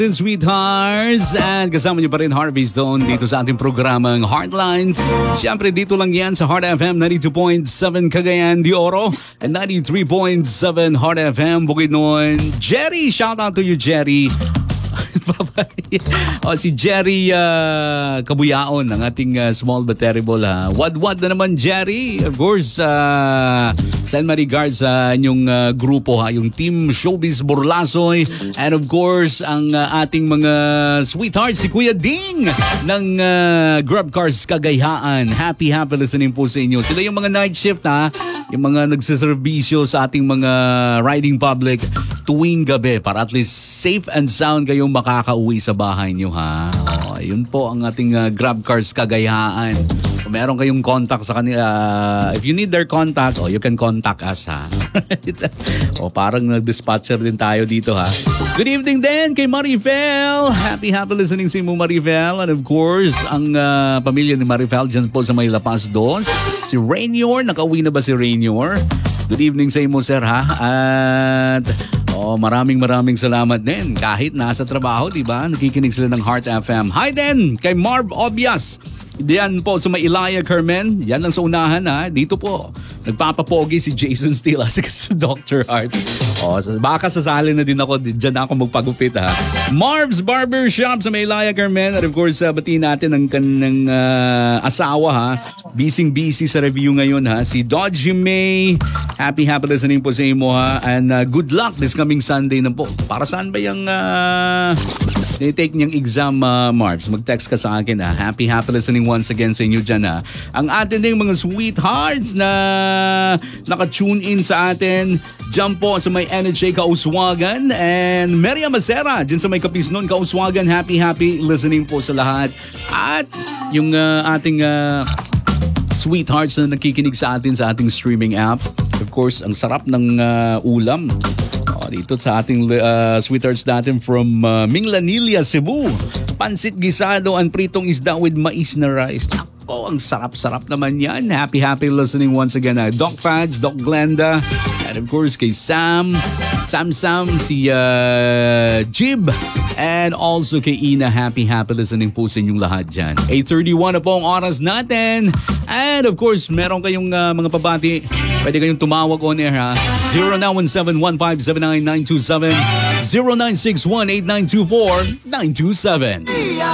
Sweethearts, and kasama niyo pa rin Harvey Stone dito sa ating programang Heartlines. Siyempre dito lang yan sa Heart FM 92.7 Cagayan de Oro and 93.7 Heart FM Bukidnon. Jerry, shout out to you Jerry. Si Jerry Kabuyaon ng ating small but terrible Wad-wad na naman Jerry. Of course send my regards sa inyong grupo yung Team Showbiz Burlasoy, and of course ang ating mga sweethearts si Kuya Ding ng Grab Cars Cagayhaan. Happy listening po sa inyo. Sila yung mga night shift yung mga nagsiservisyo sa ating mga riding public tuwing gabi para at least safe and sound kayong makakauwi sa bahay nyo yun po ang ating Grab Cars Cagayhaan. Kung meron kayong contact sa kanila, if you need their contact, you can contact us parang nag-dispatcher din tayo dito Good evening din kay Marifel. Happy listening sa mo Marifel. And of course, ang pamilya ni Marifel dyan po sa may Lapas Dos. Si Rainior, nakauwi na ba si Rainior? Good evening sa imo sir At maraming salamat din. Kahit nasa trabaho, diba? Nakikinig sila ng Heart FM. Hi din kay Marv Obvious. Diyan po sa may Ilaya Carmen. Yan lang sa unahan Dito po, nagpapapogi si Jason Steele si Dr. Heart. Baka sasali na din ako. Diyan ako magpagupit Marv's Barbershop sa may Ilaya Carmen. At of course, batiin natin ang kanang asawa Busy sa review ngayon si Dodgy May. Happy listening po sa imo And good luck this coming Sunday na po. Para saan ba yung take niyang exam Marv's? Mag-text ka sa akin Happy listening once again sa inyo dyan Ang atin ding mga sweethearts na naka-tune in sa atin dyan po sa may NHA Kauswagan and Maria Macera dyan sa may Kapisnon Kauswagan. Happy listening po sa lahat. At yung ating sweethearts na nakikinig sa atin sa ating streaming app. Of course, ang sarap ng ulam. Dito sa ating sweethearts natin from Minglanilla, Cebu. Pansit gisado and pritong isda with mais na rice. Ang sarap-sarap naman yan. Happy listening once again. Doc Fads, Doc Glenda, and of course kay Sam, si Jib, and also kay Ina. Happy listening po sa inyong lahat dyan. 8:31 na po ang oras natin. And of course, meron kayong mga pabati. Pwede kayong tumawag on air 0917-1579-927, 0961-8924-927.